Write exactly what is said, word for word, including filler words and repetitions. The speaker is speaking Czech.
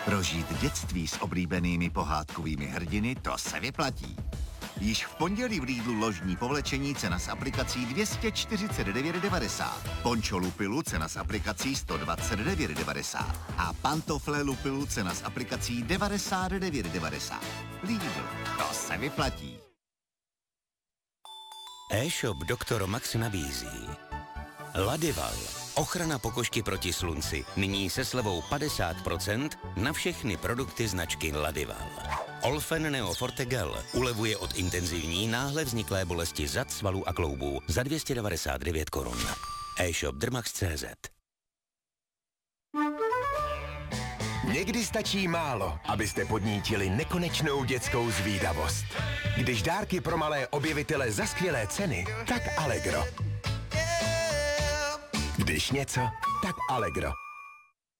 Prožít dětství s oblíbenými pohádkovými hrdiny, to se vyplatí. Již v pondělí v Lidlu ložní povlečení cena s aplikací dvě stě čtyřicet devět devadesát. Pončo Lupilu cena s aplikací sto dvacet devět devadesát. A pantofle Lupilu cena s aplikací devadesát devět devadesát. Lidl, to se vyplatí. E-shop Doktor Max nabízí Ladival. Ochrana pokožky proti slunci. Nyní se slevou padesát procent na všechny produkty značky Ladival. Olfen Neo Forte Gel ulevuje od intenzivní náhle vzniklé bolesti zad, svalů a kloubů za dvě stě devadesát devět korun. E-shop Dermax tečka cé zet. Někdy stačí málo, abyste podnítili nekonečnou dětskou zvídavost. Když dárky pro malé objevitele za skvělé ceny, tak Allegro. Když něco, tak Allegro.